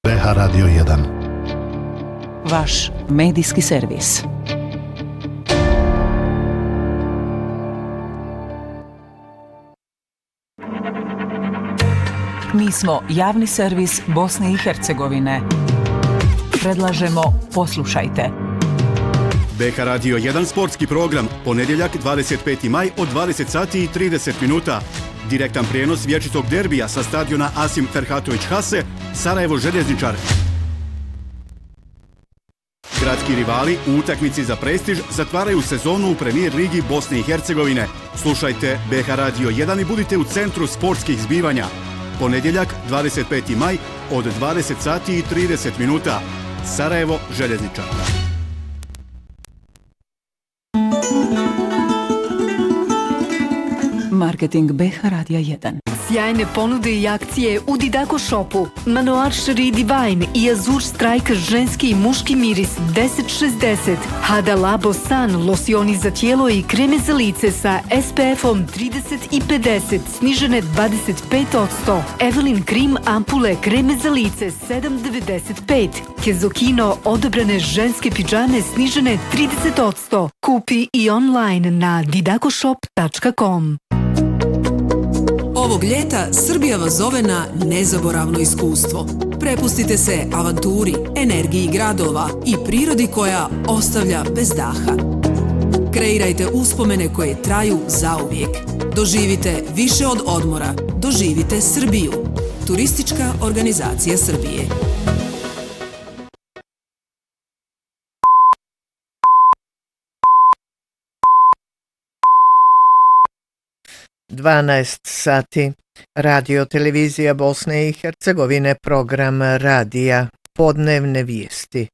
BH Radio 1. Vaš medijski servis. Mi smo javni servis Bosne i Hercegovine. Predlažemo poslušajte. BH Radio 1 sportski program, ponedjeljak 25. maj od 20 sati i 30 minuta. Direktan prijenos vječitog derbija sa stadiona Asim Ferhatović Hase, Sarajevo Željezničar. Gradski rivali u utakmici za prestiž zatvaraju sezonu u Premier ligi Bosne i Hercegovine. Slušajte BH Radio 1 i budite u centru sportskih zbivanja. Ponedjeljak 25. maj od 20 sati i 30 minuta. Sarajevo Željezničar. Marketing BH Radija 1. Sjajne ponude i akcije u Didaco Shopu. Manoir Cherie Divine i Azur Strike ženski i muški miris 1060. Hada Labo San losioni za tijelo i kreme za lice sa SPF-om 30 i 50 snižene 25%. Evelyn Cream ampule kreme za lice 7,95. Kezokino odobrane ženske pidžame snižene 30%. Kupi i online na didacoshop.com. Ovog ljeta Srbija vas zove na nezaboravno iskustvo. Prepustite se avanturi, energiji gradova i prirodi koja ostavlja bez daha. Kreirajte uspomene koje traju zauvijek. Doživite više od odmora. Doživite Srbiju. Turistička organizacija Srbije. sati. Radio televizija Bosne i Hercegovine, program radija, podnevne vijesti.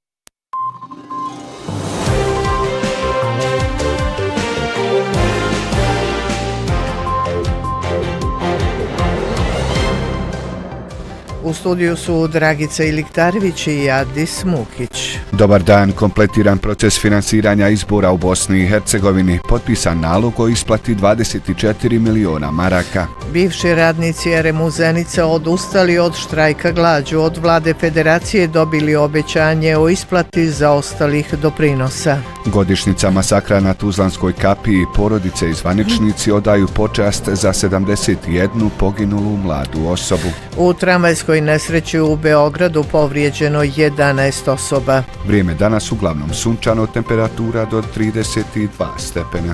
U studiju su Dragica Iliktarević i Adis Mukić. Dobar dan, kompletiran proces finansiranja izbora u Bosni i Hercegovini, potpisan nalog o isplati 24 miliona maraka. Bivši radnici RMU Zenica odustali od štrajka glađu, od vlade federacije dobili obećanje o isplati zaostalih doprinosa. Godišnjica masakra na Tuzlanskoj kapiji porodice i zvaničnici odaju počast za 71 poginulu mladu osobu. U tramvajskoj nesreći u Beogradu povrijeđeno 11 osoba. Vrijeme danas uglavnom sunčano, temperatura do 32 stepena.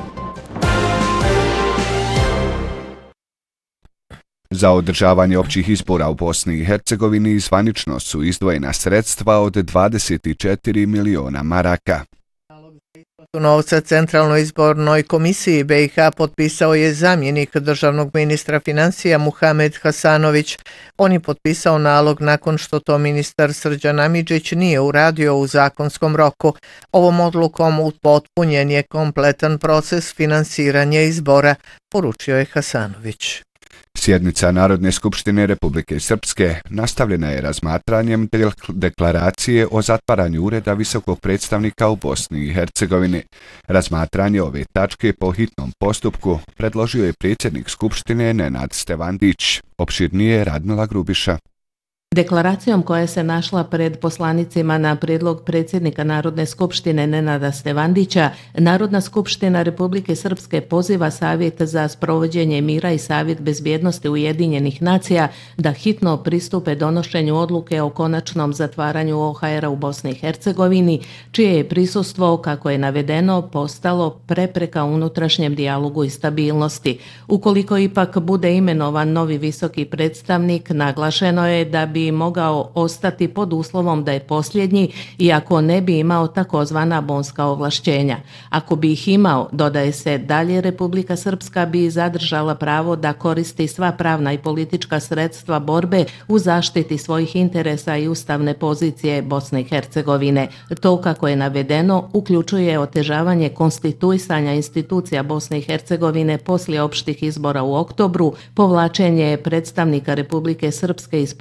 Za održavanje općih izbora u Bosni i Hercegovini zvanično su izdvojena sredstva od 24 miliona maraka. Novca Centralnoj izbornoj komisiji BiH potpisao je zamjenik državnog ministra financija Muhamed Hasanović. On je potpisao nalog nakon što to ministar Srđan Amidžić nije uradio u zakonskom roku. Ovom odlukom upotpunjen je kompletan proces finansiranja izbora, poručio je Hasanović. Sjednica Narodne skupštine Republike Srpske nastavljena je razmatranjem deklaracije o zatvaranju ureda visokog predstavnika u Bosni i Hercegovini. Razmatranje ove tačke po hitnom postupku predložio je predsjednik skupštine Nenad Stevandić. Opširnije Radmila Grubiša. Deklaracijom koja se našla pred poslanicima na prijedlog predsjednika Narodne skupštine Nenada Stevandića, Narodna skupština Republike Srpske poziva Savjet za sprovođenje mira i Savjet bezbjednosti Ujedinjenih nacija da hitno pristupe donošenju odluke o konačnom zatvaranju OHR-a u Bosni i Hercegovini, čije je prisustvo, kako je navedeno, postalo prepreka unutrašnjem dijalogu i stabilnosti. Ukoliko ipak bude imenovan novi visoki predstavnik, naglašeno je da bi mogao ostati pod uslovom da je posljednji, iako ne bi imao takozvana bonska ovlašćenja. Ako bi ih imao, dodaje se, dalje Republika Srpska bi zadržala pravo da koristi sva pravna i politička sredstva borbe u zaštiti svojih interesa i ustavne pozicije Bosne i Hercegovine. To, kako je navedeno, uključuje otežavanje konstituisanja institucija Bosne i Hercegovine poslije opštih izbora u oktobru, povlačenje predstavnika Republike Srpske iz parlamentarne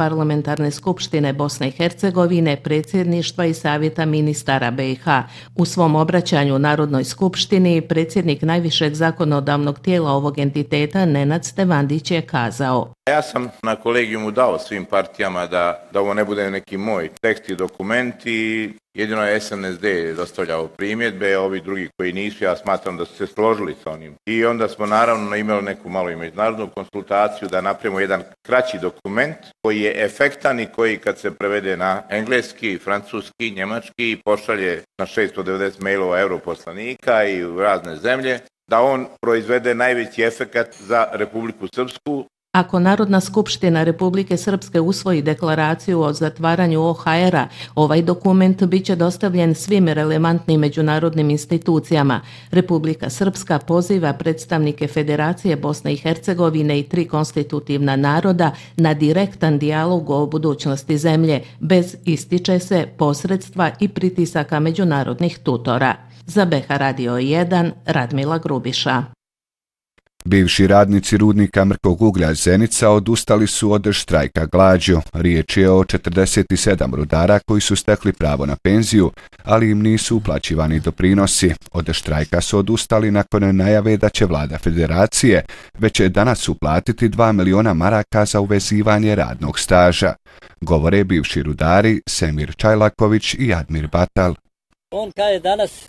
Parlamentarne skupštine Bosne i Hercegovine, predsjedništva i savjeta ministara BiH. U svom obraćanju Narodnoj skupštini predsjednik najvišeg zakonodavnog tijela ovog entiteta Nenad Stevandić je kazao: Ja sam na kolegijumu dao svim partijama da ovo ne bude neki moj tekst i dokument i jedino je SNSD dostavljao primjedbe, ovi drugi koji nisu, ja smatram da su se složili sa onim. I onda smo naravno imali neku malo i međunarodnu konsultaciju da napravimo jedan kraći dokument koji je efektan i koji kad se prevede na engleski, francuski, njemački i pošalje na 690 mailova europoslanika i u razne zemlje, da on proizvede najveći efekat za Republiku Srpsku. Ako Narodna skupština Republike Srpske usvoji deklaraciju o zatvaranju OHR-a, ovaj dokument bit će dostavljen svim relevantnim međunarodnim institucijama. Republika Srpska poziva predstavnike Federacije Bosne i Hercegovine i 3 konstitutivna naroda na direktan dijalog o budućnosti zemlje, bez, ističe se, posredstva i pritisaka međunarodnih tutora. Za BiH Radio 1, Radmila Grubiša. Bivši radnici rudnika mrkog uglja Zenica odustali su od štrajka glađu. Riječ je o 47 rudara koji su stekli pravo na penziju, ali im nisu uplaćivani doprinosi. Od štrajka su odustali nakon najave da će vlada federacije već danas uplatiti 2 miliona maraka za uvezivanje radnog staža. Govore bivši rudari Semir Čajlaković i Admir Batal. On kaže danas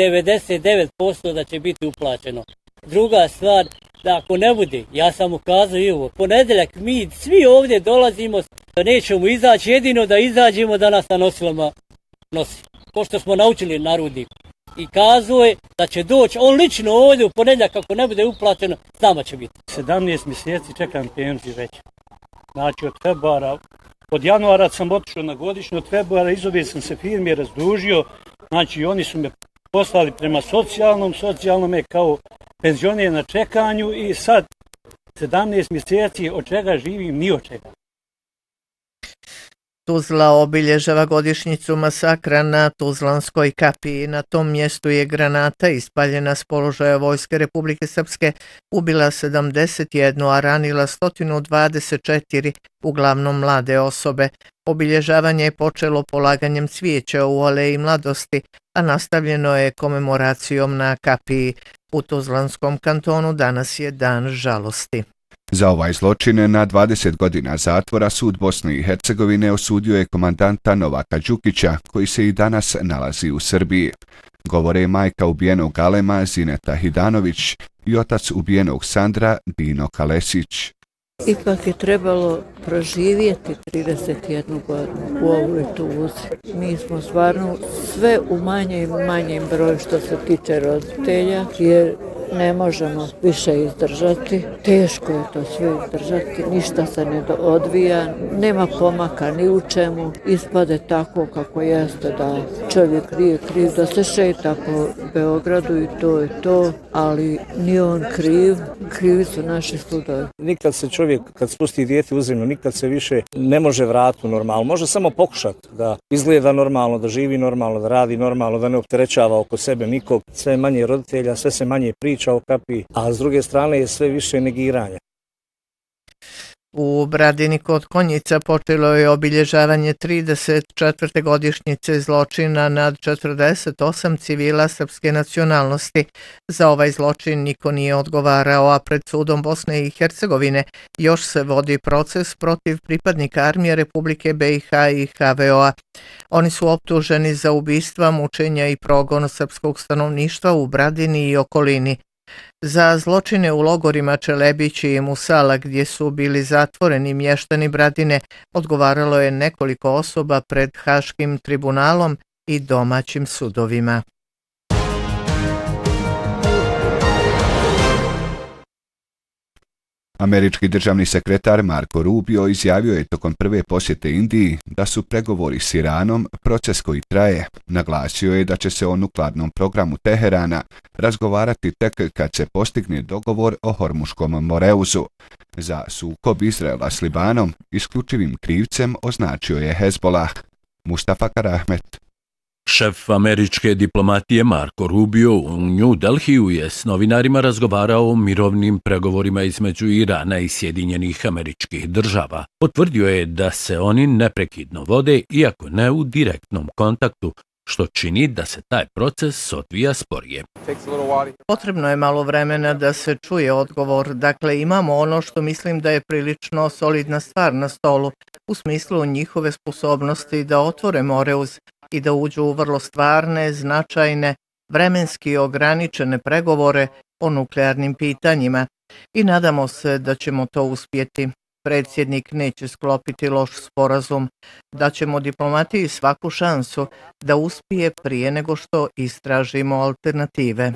99% da će biti uplaćeno. Druga stvar, da ako ne bude, ja sam ukazao i ovo, ponedjeljak mi svi ovdje dolazimo, nećemo izaći, jedino da izađemo da nas na nosilama nosi. Ko što smo naučili na rudniku. I kazao je da će doći, on lično ovdje u ponedjeljak, ako ne bude uplaćeno, s nama će biti. 17 mjeseci čekam penziju već. Znači od februara, od januara sam otišao na godišnju, od februara iz ove sam se firme razdužio, znači oni su me poslali prema socijalnom je kao penzioner na čekanju i sad 17 mjeseci od čega živim, ni od čega. Tuzla obilježava godišnjicu masakra na Tuzlanskoj kapiji. Na tom mjestu je granata ispaljena s položaja Vojske Republike Srpske ubila 71, a ranila 124, uglavnom mlade osobe. Obilježavanje je počelo polaganjem cvijeća u Aleji mladosti, a nastavljeno je komemoracijom na kapiji. U Tuzlanskom kantonu danas je dan žalosti. Za ovaj zločin na 20 godina zatvora sud Bosne i Hercegovine osudio je komandanta Novaka Đukića, koji se i danas nalazi u Srbiji. Govore majka ubijenog Alema Zineta Hidanović i otac ubijenog Sandra Dino Kalesić. Ipak je trebalo proživjeti 31 godinu u ovoj tuzi. Mi smo stvarno sve u manjem broju što se tiče roditelja, jer ne možemo više izdržati. Teško je to sve izdržati, ništa se ne odvija, nema pomaka ni u čemu. Ispade tako kako jeste da čovjek nije kriv, da se šeta po Beogradu i to je to, ali nije on kriv, krivi su naši sudovi. Nikad se čovjek, kad spusti dijete u zemlju, nikad se više ne može vratiti normalno. Može samo pokušati da izgleda normalno, da živi normalno, da radi normalno, da ne opterećava oko sebe nikog. Sve manje roditelja, sve se manje priča o kapiji, a s druge strane je sve više negiranja. U Bradini kod Konjica počelo je obilježavanje 34. godišnjice zločina nad 48 civila srpske nacionalnosti. Za ovaj zločin niko nije odgovarao, a pred sudom Bosne i Hercegovine još se vodi proces protiv pripadnika Armije Republike BiH i HVO-a. Oni su optuženi za ubistva, mučenja i progon srpskog stanovništva u Bradini i okolini. Za zločine u logorima Čelebić i Musala, gdje su bili zatvoreni mještani Bradine, odgovaralo je nekoliko osoba pred Haškim tribunalom i domaćim sudovima. Američki državni sekretar Marco Rubio izjavio je tokom prve posjete Indiji da su pregovori s Iranom proces koji traje. Naglasio je da će se o nuklearnom programu Teherana razgovarati tek kad se postigne dogovor o Hormuškom moreuzu. Za sukob Izraela s Libanom isključivim krivcem označio je Hezbollah. Mustafa Karahmet. Šef američke diplomatije Marco Rubio u New Delhiju je s novinarima razgovarao o mirovnim pregovorima između Irana i Sjedinjenih Američkih Država. Potvrdio je da se oni neprekidno vode, iako ne u direktnom kontaktu, što čini da se taj proces odvija sporije. Potrebno je malo vremena da se čuje odgovor. Dakle, imamo ono što mislim da je prilično solidna stvar na stolu, u smislu njihove sposobnosti da otvore Moreuz i da uđu u vrlo stvarne, značajne, vremenski ograničene pregovore o nuklearnim pitanjima i nadamo se da ćemo to uspjeti. Predsjednik neće sklopiti loš sporazum, da ćemo diplomatiji svaku šansu da uspije prije nego što istražimo alternative.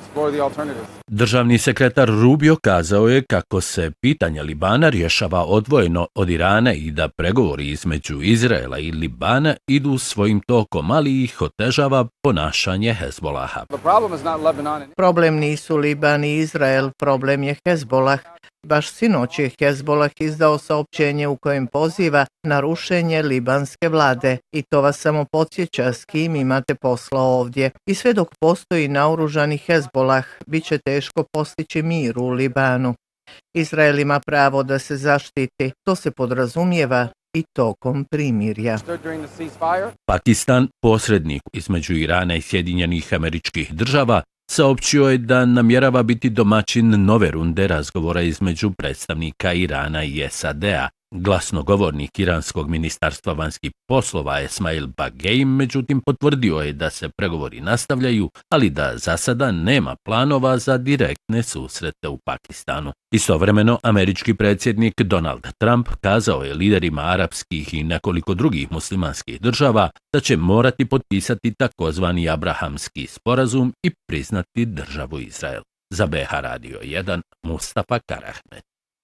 Državni sekretar Rubio kazao je kako se pitanje Libana rješava odvojeno od Irana i da pregovori između Izraela i Libana idu svojim tokom, ali ih otežava ponašanje Hezbolaha. Problem nisu Liban i Izrael, problem je Hezbolah. Baš sinoć je Hezbolah izdao saopćenje u kojem poziva na rušenje libanske vlade i to vas samo podsjeća s kim imate posla ovdje. I sve dok postoji naoružani Hezbolah, bit će teško postići mir u Libanu. Izrael ima pravo da se zaštiti, to se podrazumijeva i tokom primirja. Pakistan, posrednik između Irana i Sjedinjenih Američkih Država, saopćio je da namjerava biti domaćin nove runde razgovora između predstavnika Irana i SAD-a. Glasnogovornik iranskog ministarstva vanjskih poslova Esmail Bagei međutim potvrdio je da se pregovori nastavljaju, ali da za sada nema planova za direktne susrete u Pakistanu. Istovremeno, američki predsjednik Donald Trump kazao je liderima arapskih i nekoliko drugih muslimanskih država da će morati potpisati takozvani Abrahamski sporazum i priznati državu Izrael. Za BH Radio 1, Mustafa Karahmet.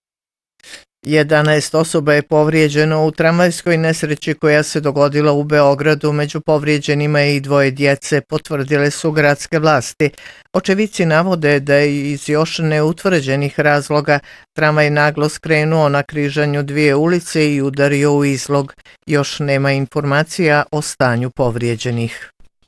11 osoba je povrijeđeno u tramvajskoj nesreći koja se dogodila u Beogradu. Među povrijeđenima je i 2 djece, potvrdile su gradske vlasti. Očevici navode da je iz još neutvrđenih razloga tramvaj naglo skrenuo na križanju 2 ulice i udario u izlog. Još nema informacija o stanju povrijeđenih.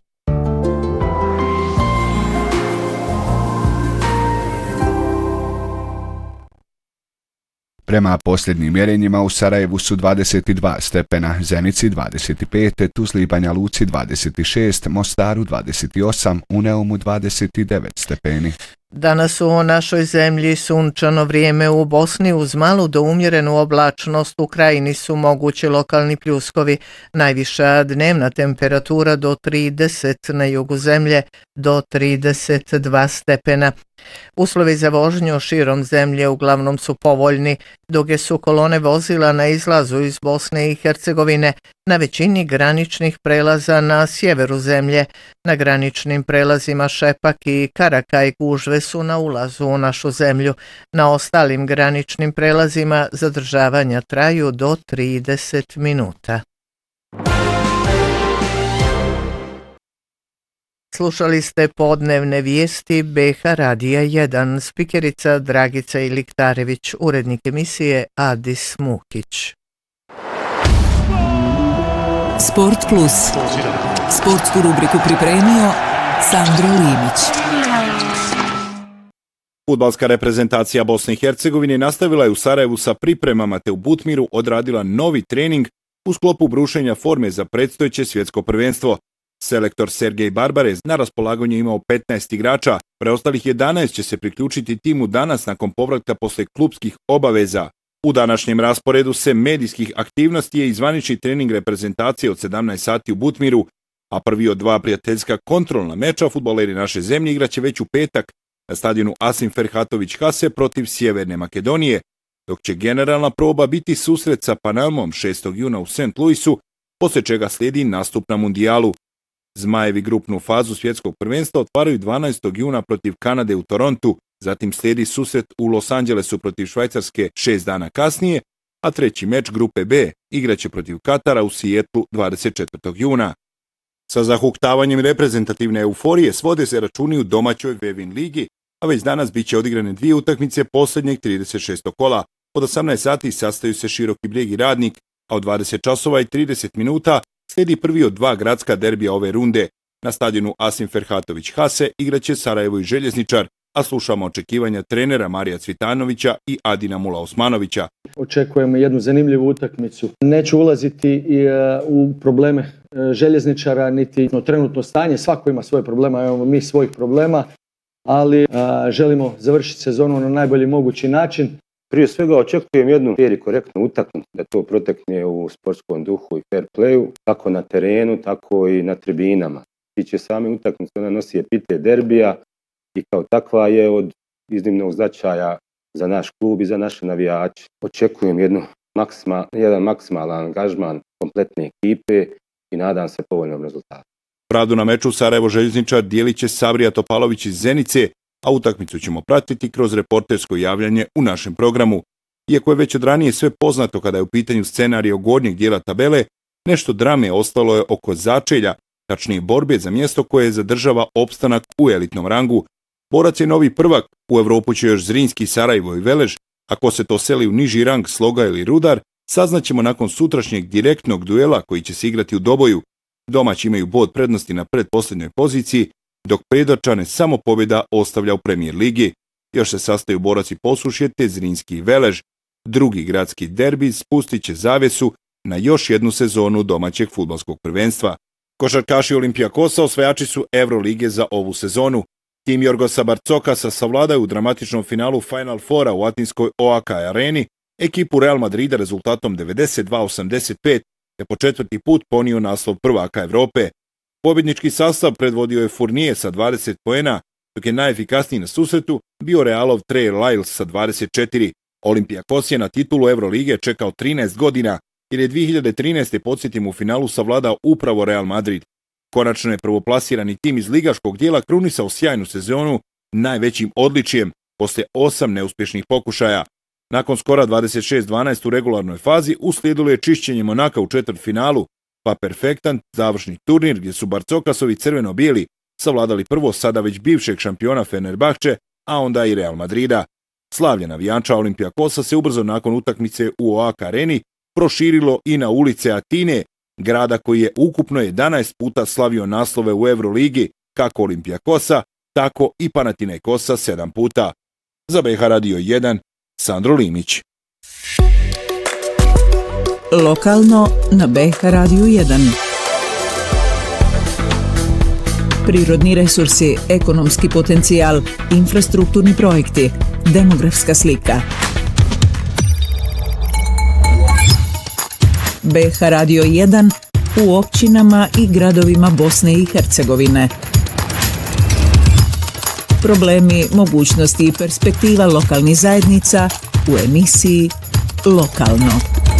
Prema posljednjim mjerenjima u Sarajevu su 22 stepena, Zenici 25, Tuzli i Banja Luci 26, Mostaru 28, u Neumu 29 stepeni. Danas u našoj zemlji sunčano vrijeme, u Bosni uz malu do umjerenu oblačnost, u krajini su mogući lokalni pljuskovi, najviša dnevna temperatura do 30, na jugu zemlje do 32 stepena. Uslovi za vožnju širom zemlje uglavnom su povoljni, duge su kolone vozila na izlazu iz Bosne i Hercegovine, na većini graničnih prelaza na sjeveru zemlje. Na graničnim prelazima Šepak i Karakaj gužve su na ulazu u našu zemlju. Na ostalim graničnim prelazima zadržavanja traju do 30 minuta. Slušali ste podnevne vijesti BH Radija 1, spikerica Dragica Iliktarević, urednik emisije Adis Mukić. Sport Plus. Sportsku rubriku pripremio Sandro Limić. Fudbalska reprezentacija Bosne i Hercegovine nastavila je u Sarajevu sa pripremama te u Butmiru odradila novi trening u sklopu brušenja forme za predstojeće svjetsko prvenstvo. Selektor Sergej Barbarez na raspolaganju imao 15 igrača, preostalih 11 će se priključiti timu danas nakon povratka posle klubskih obaveza. U današnjem rasporedu sem medijskih aktivnosti je i zvanični trening reprezentacije od 17 sati u Butmiru, a prvi od 2 prijateljska kontrolna meča fudbaleri naše zemlje igraće već u petak na stadionu Asim Ferhatović Hase protiv Sjeverne Makedonije, dok će generalna proba biti susret sa Panamom 6. juna u St. Louisu, poslije čega slijedi nastup na mundijalu. Zmajevi grupnu fazu svjetskog prvenstva otvaraju 12. juna protiv Kanade u Torontu, zatim slijedi susret u Los Angelesu protiv Švajcarske 6 dana kasnije, a treći meč grupe B igraće protiv Katara u Sijetlu 24. juna. Sa zahuktavanjem reprezentativne euforije svode se računi u domaćoj Vevin ligi, a već danas bit će odigrane 2 utakmice posljednjeg 36. kola. Od 18 sati sastaju se Široki Brijeg i Radnik, a od 20 časova i 30 minuta slijedi prvi od 2 gradska derbija ove runde. Na stadionu Asim Ferhatović Hase igraće Sarajevo i Željezničar, a slušamo očekivanja trenera Marija Cvitanovića i Adina Mula Osmanovića. Očekujemo jednu zanimljivu utakmicu. Neću ulaziti u probleme Željezničara, niti trenutno stanje. Svako ima svoje problema, imamo mi svojih problema, ali želimo završiti sezonu na najbolji mogući način. Prije svega očekujem jednu fair i korektnu utakmicu, da to protekne u sportskom duhu i fair playu, kako na terenu, tako i na tribinama. Tiče same utakmice, ona nosi epitet derbija i kao takva je od iznimnog značaja za naš klub i za naše navijače. Očekujem jedan maksimalan angažman kompletne ekipe i nadam se povoljnom rezultatu. Pravdu na meču Sarajevo Željezničar dijelit će Sabrija Topalović iz Zenice, a utakmicu ćemo pratiti kroz reportersko javljanje u našem programu. Iako je već od ranije sve poznato kada je u pitanju scenarij gornjeg dijela tabele, nešto drame ostalo je oko začelja, tačnije borbe za mjesto koje zadržava opstanak u elitnom rangu. Borac je novi prvak, u Evropu će još Zrinski, Sarajevo i Velež, ako se to seli u niži rang Sloga ili Rudar, saznaćemo nakon sutrašnjeg direktnog duela koji će se igrati u Doboju. Domaći imaju bod prednosti na pretposljednjoj poziciji, dok Predočane samo pobjeda ostavlja u Premijer ligi. Još se sastaju Borac i Posušje te Zrinski i Velež. Drugi gradski derbi spustit će zavjesu na još jednu sezonu domaćeg fudbalskog prvenstva. Košarkaši Olimpijakosa osvajači su Evrolige za ovu sezonu. Tim Jorgosa Barcokasa savladaju u dramatičnom finalu Final Fora u atinskoj OAK areni ekipu Real Madrida rezultatom 92-85, te po 4. put ponio naslov prvaka Evrope. Pobjednički sastav predvodio je Fournier sa 20 poena, dok je najefikasniji na susretu bio Realov Trey Lyles sa 24. Olimpijakos je na titulu Evrolige čekao 13 godina, jer je 2013. podsjetim u finalu savladao upravo Real Madrid. Konačno je prvoplasirani tim iz ligaškog dijela krunisao sjajnu sezonu najvećim odličijem poslije 8 neuspješnih pokušaja. Nakon skora 26-12 u regularnoj fazi uslijedilo je čišćenje Monaka u četvrtfinalu, pa perfektan završni turnir gdje su Barcokasovi crveno-bijeli savladali prvo sada već bivšeg šampiona Fenerbahče, a onda i Real Madrida. Slavlje navijača Olimpijakosa se ubrzo nakon utakmice u OAK areni proširilo i na ulice Atine, grada koji je ukupno 11 puta slavio naslove u Evroligi, kako Olimpijakosa, tako i Panathinaikosa 7 puta. Za BH Radio 1, Sandro Limić. Lokalno na BH Radio 1. Prirodni resursi, ekonomski potencijal, infrastrukturni projekti, demografska slika. BH Radio 1 u općinama i gradovima Bosne i Hercegovine. Problemi, mogućnosti i perspektiva lokalnih zajednica u emisiji Lokalno.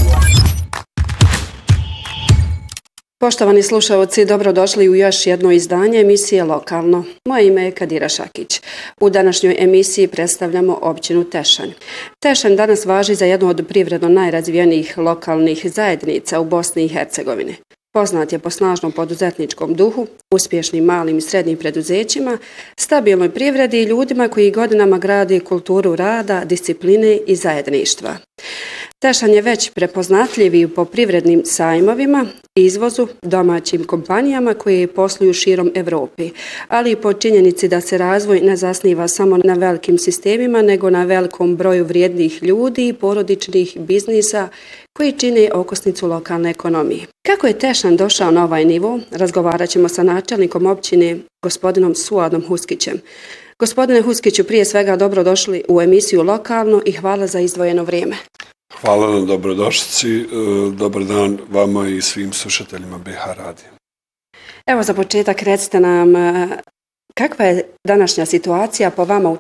Poštovani slušalci, dobrodošli u još jedno izdanje emisije Lokalno. Moje ime je Kadira Šakić. U današnjoj emisiji predstavljamo općinu Tešanj. Tešanj danas važi za jednu od privredno najrazvijenijih lokalnih zajednica u Bosni i Hercegovini. Poznat je po snažnom poduzetničkom duhu, uspješnim malim i srednjim preduzećima, stabilnoj privredi i ljudima koji godinama grade kulturu rada, discipline i zajedništva. Tešanj je već prepoznatljiv po privrednim sajmovima, izvozu, domaćim kompanijama koje posluju širom Evrope, ali i po činjenici da se razvoj ne zasniva samo na velikim sistemima, nego na velikom broju vrijednih ljudi i porodičnih biznisa koji čine okosnicu lokalne ekonomije. Kako je Tešanj došao na ovaj nivo, razgovarat ćemo sa načelnikom općine, gospodinom Suadom Huskićem. Gospodine Huskiću, prije svega dobrodošli u emisiju Lokalno i hvala za izdvojeno vrijeme. Hvala na dobrodošlici, dobar dan vama i svim slušateljima BH Radija. Evo za početak recite nam kakva je današnja situacija po vama u